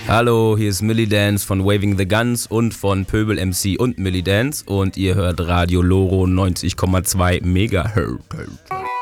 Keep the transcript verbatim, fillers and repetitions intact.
Hallo, hier ist Millie Dance von Waving the Guns und von Pöbel M C und Millie Dance und ihr hört Radio Loro neunzig Komma zwei Megahertz.